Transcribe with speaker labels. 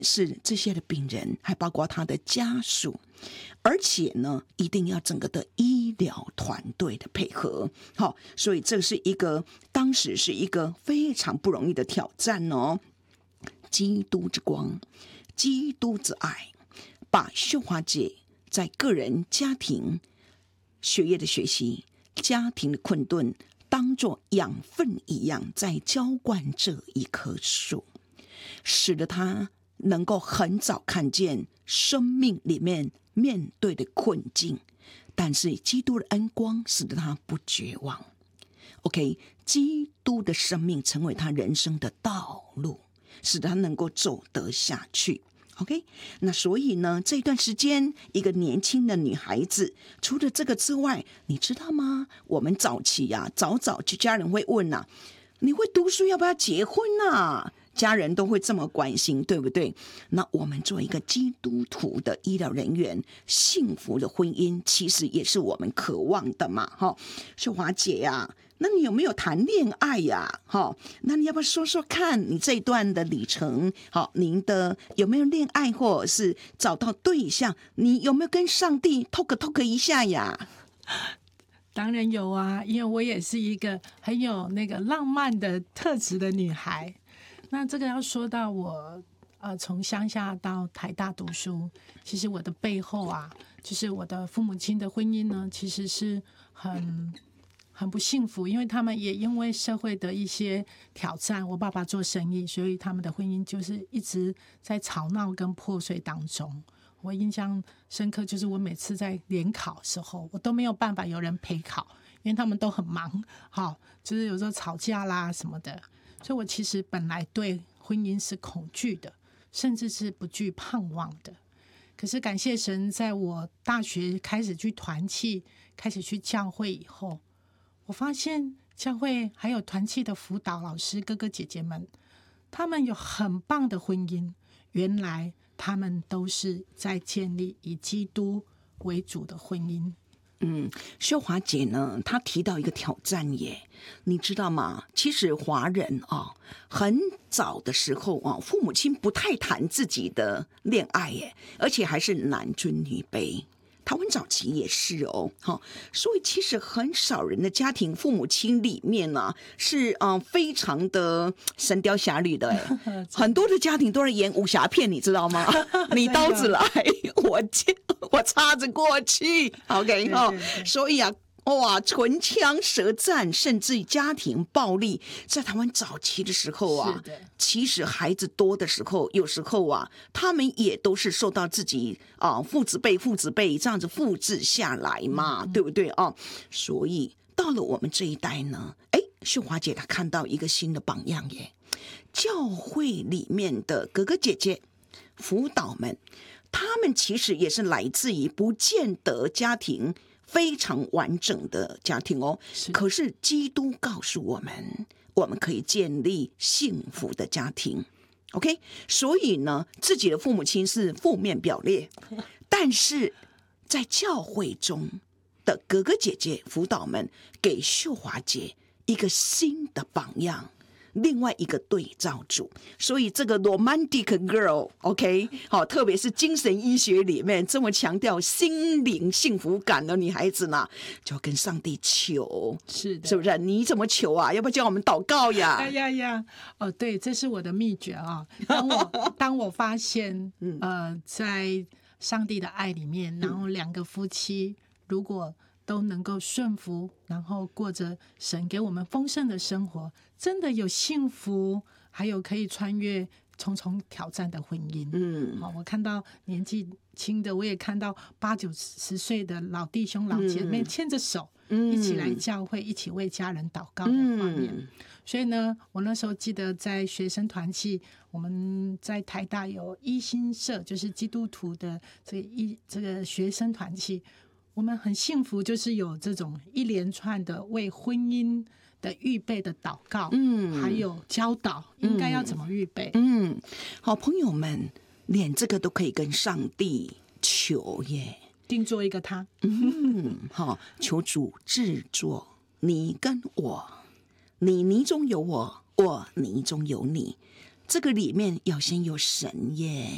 Speaker 1: 是这些的病人，还包括他的家属，而且呢，一定要整个的医疗团队的配合。好，所以这是当时是一个非常不容易的挑战哦。基督之光，基督之爱，把秀华姐在个人、家庭、学业的学习、家庭的困顿，当作养分一样，在浇灌这一棵树，使得她能够很早看见生命里面面对的困境，但是基督的恩光使得他不绝望。OK， 基督的生命成为他人生的道路，使得他能够走得下去。OK， 那所以呢，这段时间一个年轻的女孩子，除了这个之外，你知道吗？我们早期啊，早就家人会问啊，你会读书要不要结婚啊？家人都会这么关心，对不对？那我们做一个基督徒的医疗人员，幸福的婚姻其实也是我们渴望的嘛。秀华姐呀，那你有没有谈恋爱呀？那你要不要说说看你这一段的里程？您的有没有恋爱或者是找到对象？你有没有跟上帝 talk 一下呀？
Speaker 2: 当然有啊，因为我也是一个很有那个浪漫的特质的女孩。那这个要说到我从乡下到台大读书，其实我的背后啊，就是我的父母亲的婚姻呢，其实是很不幸福，因为他们也因为社会的一些挑战，我爸爸做生意，所以他们的婚姻就是一直在吵闹跟破碎当中。我印象深刻，就是我每次在联考的时候，我都没有办法有人陪考，因为他们都很忙，就是有时候吵架啦什么的。所以我其实本来对婚姻是恐惧的，甚至是不具盼望的。可是感谢神，在我大学开始去团契，开始去教会以后，我发现教会还有团契的辅导老师哥哥姐姐们，他们有很棒的婚姻，原来他们都是在建立以基督为主的婚姻。
Speaker 1: 秀华姐呢，她提到一个挑战耶，你知道吗？其实华人很早的时候父母亲不太谈自己的恋爱耶，而且还是男尊女卑。台湾早期也是所以其实很少人的家庭父母亲里面呢是非常的神雕侠侣的很多的家庭都是演武侠片，你知道吗？你刀子来，我插着过去 ，OK 所以啊。唇枪舌战，甚至家庭暴力，在台湾早期的时候啊，其实孩子多的时候，有时候啊，他们也都是受到自己父子辈这样子复制下来嘛，对不对所以到了我们这一代呢，秀华姐她看到一个新的榜样耶，教会里面的哥哥姐姐、辅导们，他们其实也是来自于不见得家庭非常完整的家庭可是基督告诉我们，我们可以建立幸福的家庭 OK， 所以呢，自己的父母亲是负面表列，但是在教会中的哥哥姐姐辅导们给秀华姐一个新的榜样，另外一个对照组。所以这个 romantic girl OK 特别是精神医学里面这么强调心灵幸福感的女孩子呢，就跟上帝求，是不是？你怎么求啊？要不要教我们祷告呀？
Speaker 2: 对，这是我的秘诀当我发现在上帝的爱里面，然后两个夫妻如果都能够顺服，然后过着神给我们丰盛的生活，真的有幸福，还有可以穿越重重挑战的婚姻。我看到年纪轻的，我也看到80-90岁的老弟兄老姐妹牵着手一起来教会，一起为家人祷告的画面。所以呢，我那时候记得在学生团契，我们在台大有一心社，就是基督徒的这个学生团契，我们很幸福，就是有这种一连串的为婚姻的预备的祷告，还有教导应该要怎么预备。
Speaker 1: 好朋友们，连这个都可以跟上帝求耶，
Speaker 2: 定做一个他。
Speaker 1: 求主制作你跟我，你中有我，我你中有你，这个里面要先有神耶。